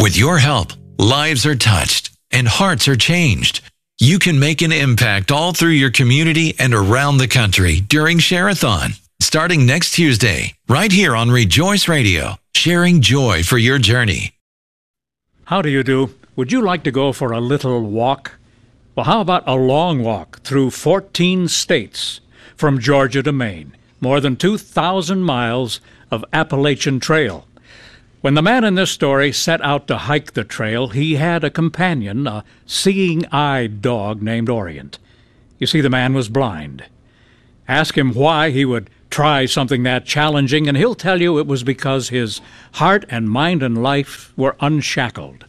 With your help, lives are touched and hearts are changed. You can make an impact all through your community and around the country during Share-a-thon, starting next Tuesday, right here on Rejoice Radio, sharing joy for your journey. How do you do? Would you like to go for a little walk? Well, how about a long walk through 14 states from Georgia to Maine? More than 2,000 miles of Appalachian Trail. When the man in this story set out to hike the trail, he had a companion, a seeing-eyed dog named Orient. You see, the man was blind. Ask him why he would try something that challenging, and he'll tell you it was because his heart and mind and life were unshackled.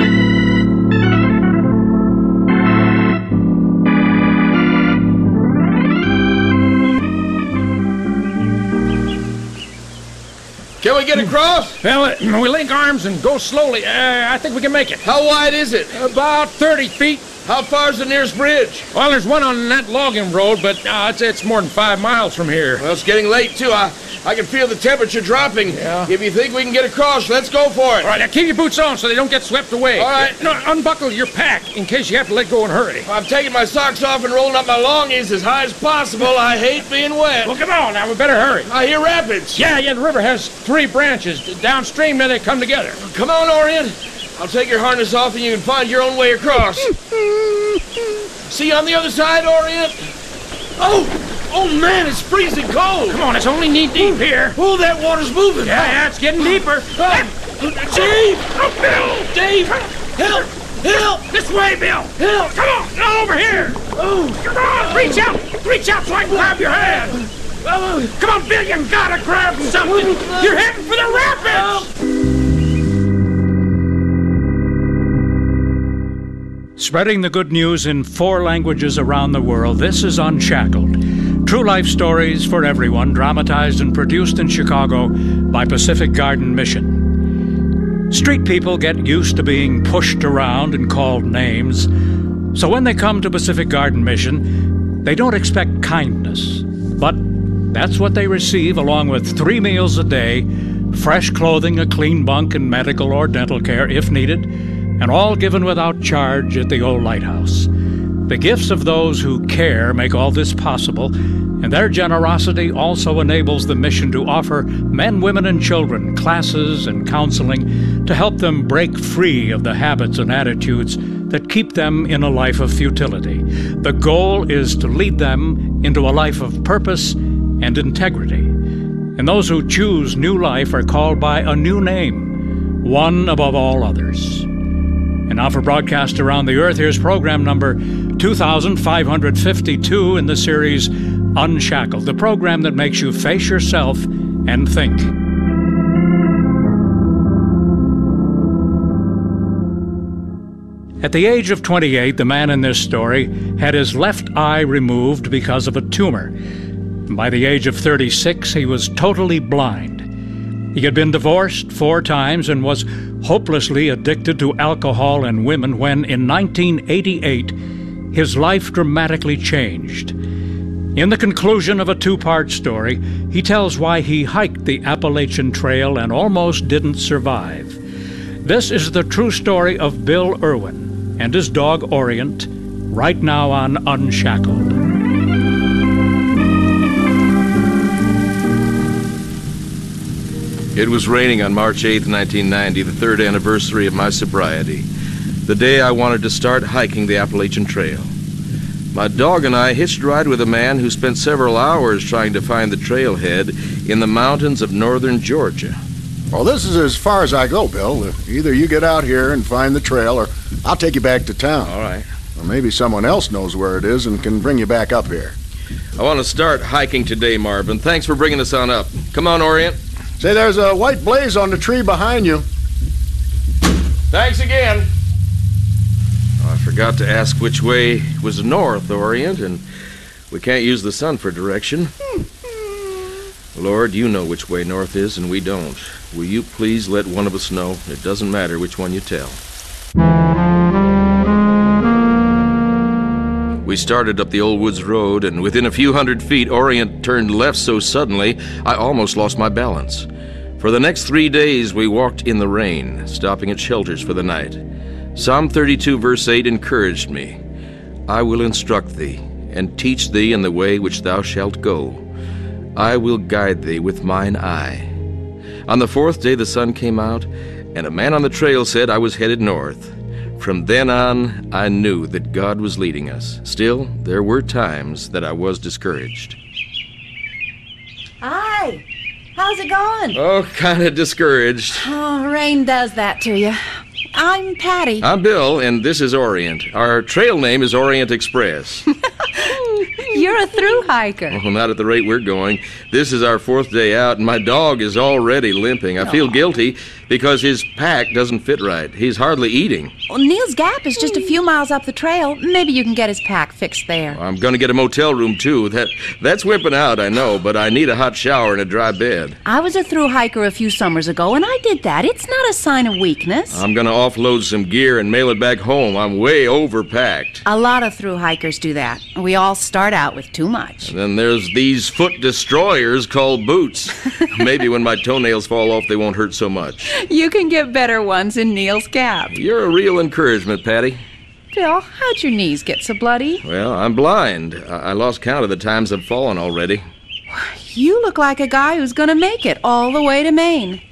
Can we get across? Well, we link arms and go slowly. I think we can make it. How wide is it? About 30 feet. How far's the nearest bridge? Well, there's one on that logging road, but it's more than 5 miles from here. Well, it's getting late, too. I can feel the temperature dropping. Yeah. If you think we can get across, let's go for it. All right, now keep your boots on so they don't get swept away. All right. No, unbuckle your pack in case you have to let go and hurry. I'm taking my socks off and rolling up my longies as high as possible. I hate being wet. Well, come on now, we better hurry. I hear rapids. Yeah, the river has 3 branches. Downstream, there they come together. Come on, Orient. I'll take your harness off and you can find your own way across. See you on the other side, Orient? Oh, man, it's freezing cold. Come on, it's only knee-deep here. Oh, that water's moving. Yeah, it's getting deeper. Dave! Oh, Bill! Dave! Help! Help! This way, Bill! Help! Come on, not over here! Oh! Come on, reach out! Reach out so I can grab your hand! Come on, Bill, you gotta grab something! You're heading for the rapids! Spreading the good news in 4 languages around the world, this is Unshackled. True life stories for everyone, dramatized and produced in Chicago by Pacific Garden Mission. Street people get used to being pushed around and called names, so when they come to Pacific Garden Mission, they don't expect kindness. But that's what they receive, along with 3 meals a day, fresh clothing, a clean bunk, and medical or dental care if needed, and all given without charge at the old lighthouse. The gifts of those who care make all this possible, and their generosity also enables the mission to offer men, women, and children classes and counseling to help them break free of the habits and attitudes that keep them in a life of futility. The goal is to lead them into a life of purpose and integrity. And those who choose new life are called by a new name, one above all others. And now for broadcast around the earth, here's program number 2552 in the series Unshackled, the program that makes you face yourself and think. At the age of 28, the man in this story had his left eye removed because of a tumor. By the age of 36, he was totally blind. He had been divorced 4 times and was hopelessly addicted to alcohol and women when, in 1988, his life dramatically changed. In the conclusion of a 2-part story, he tells why he hiked the Appalachian Trail and almost didn't survive. This is the true story of Bill Irwin and his dog Orient, right now on Unshackled. It was raining on March 8th, 1990, the 3rd anniversary of my sobriety, the day I wanted to start hiking the Appalachian Trail. My dog and I hitched a ride with a man who spent several hours trying to find the trailhead in the mountains of northern Georgia. Well, this is as far as I go, Bill. Either you get out here and find the trail, or I'll take you back to town. All right. Or maybe someone else knows where it is and can bring you back up here. I want to start hiking today, Marvin. Thanks for bringing us on up. Come on, Orient. Say, there's a white blaze on the tree behind you. Thanks again. I forgot to ask which way was north, Orient, and we can't use the sun for direction. Lord, you know which way north is, and we don't. Will you please let one of us know? It doesn't matter which one you tell. We started up the Old Woods Road, and within a few hundred feet, Orient turned left so suddenly, I almost lost my balance. For the next 3 days, we walked in the rain, stopping at shelters for the night. Psalm 32, verse 8 encouraged me. I will instruct thee, and teach thee in the way which thou shalt go. I will guide thee with mine eye. On the 4th day the sun came out, and a man on the trail said I was headed north. From then on, I knew that God was leading us. Still, there were times that I was discouraged. Hi. How's it going? Oh, kind of discouraged. Oh, rain does that to you. I'm Patty. I'm Bill, and this is Orient. Our trail name is Orient Express. You're a through hiker. Well, not at the rate we're going. This is our 4th day out, and my dog is already limping. I feel guilty because his pack doesn't fit right. He's hardly eating. Well, Neil's Gap is just a few miles up the trail. Maybe you can get his pack fixed there. I'm going to get a motel room, too. That's wimping out, I know, but I need a hot shower and a dry bed. I was a through hiker a few summers ago, and I did that. It's not a sign of weakness. I'm going to offload some gear and mail it back home. I'm way overpacked. A lot of through hikers do that. We all start out with too much. And then there's these foot destroyers called boots. Maybe when my toenails fall off, they won't hurt so much. You can get better ones in Neil's Gap. You're a real encouragement, Patty. Bill, how'd your knees get so bloody? Well, I'm blind. I lost count of the times I've fallen already. You look like a guy who's gonna make it all the way to Maine.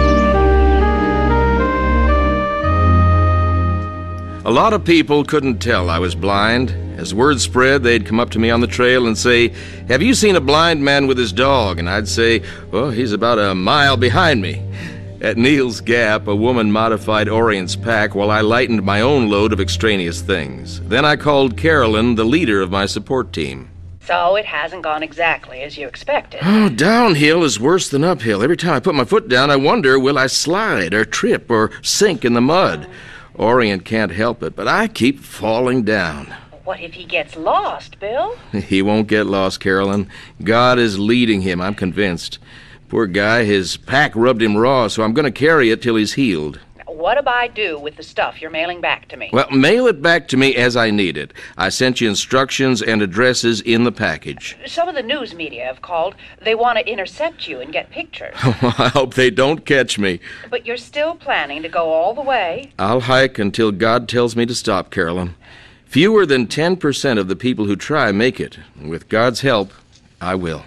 A lot of people couldn't tell I was blind. As word spread, they'd come up to me on the trail and say, "Have you seen a blind man with his dog?" And I'd say, "Well, he's about a mile behind me." At Neil's Gap, a woman modified Orient's pack while I lightened my own load of extraneous things. Then I called Carolyn, the leader of my support team. So it hasn't gone exactly as you expected. Oh, downhill is worse than uphill. Every time I put my foot down, I wonder, will I slide or trip or sink in the mud? Orient can't help it, but I keep falling down. What if he gets lost, Bill? He won't get lost, Carolyn. God is leading him, I'm convinced. Poor guy, his pack rubbed him raw, so I'm going to carry it till he's healed. What do I do with the stuff you're mailing back to me? Well, mail it back to me as I need it. I sent you instructions and addresses in the package. Some of the news media have called. They want to intercept you and get pictures. I hope they don't catch me. But you're still planning to go all the way? I'll hike until God tells me to stop, Carolyn. Fewer than 10% of the people who try make it. With God's help, I will.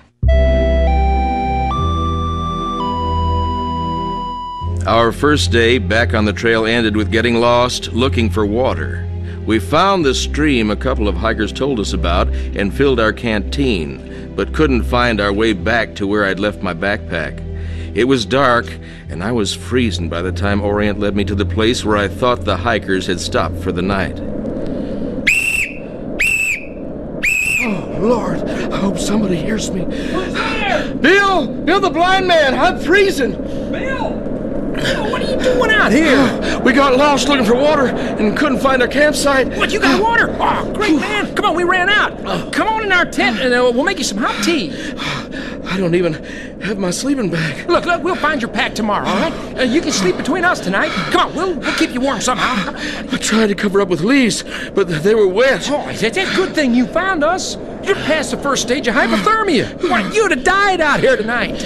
Our first day back on the trail ended with getting lost, looking for water. We found the stream a couple of hikers told us about and filled our canteen, but couldn't find our way back to where I'd left my backpack. It was dark, and I was freezing by the time Orient led me to the place where I thought the hikers had stopped for the night. Oh, Lord, I hope somebody hears me. Who's there? Bill the blind man, I'm freezing. Bill, what are you doing out here? We got lost looking for water and couldn't find our campsite. What, you got water? Oh, great, man. Come on, we ran out. Come on in our tent and we'll make you some hot tea. I don't even have my sleeping bag. Look, we'll find your pack tomorrow, all right? You can sleep between us tonight. Come on, we'll keep you warm somehow. I tried to cover up with leaves, but they were wet. Oh, it's a good thing you found us. You're past the first stage of hypothermia. Why, you'd have died out here tonight.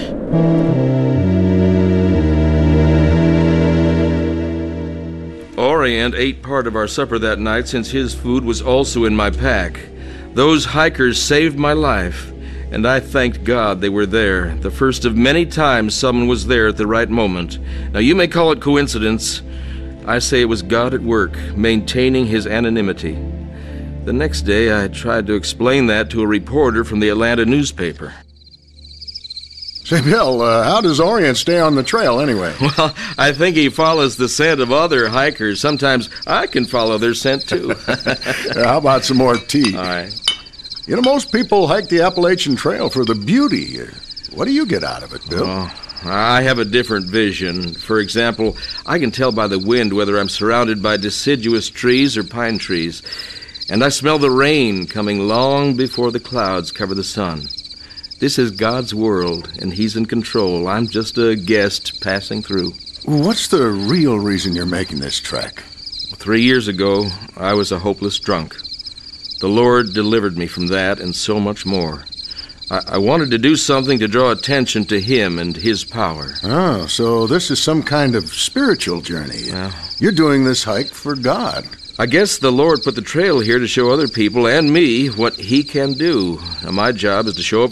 Orient ate part of our supper that night since his food was also in my pack. Those hikers saved my life, and I thanked God they were there. The first of many times someone was there at the right moment. Now, you may call it coincidence. I say it was God at work, maintaining his anonymity. The next day, I tried to explain that to a reporter from the Atlanta newspaper. Say, Bill, how does Orient stay on the trail anyway? Well, I think he follows the scent of other hikers. Sometimes I can follow their scent, too. How about some more tea? All right. You know, most people hike the Appalachian Trail for the beauty. What do you get out of it, Bill? Oh, I have a different vision. For example, I can tell by the wind whether I'm surrounded by deciduous trees or pine trees. And I smell the rain coming long before the clouds cover the sun. This is God's world, and he's in control. I'm just a guest passing through. What's the real reason you're making this trek? 3 years ago, I was a hopeless drunk. The Lord delivered me from that and so much more. I wanted to do something to draw attention to him and his power. Oh, so this is some kind of spiritual journey. Well, you're doing this hike for God. I guess the Lord put the trail here to show other people and me what he can do. Now, my job is to show up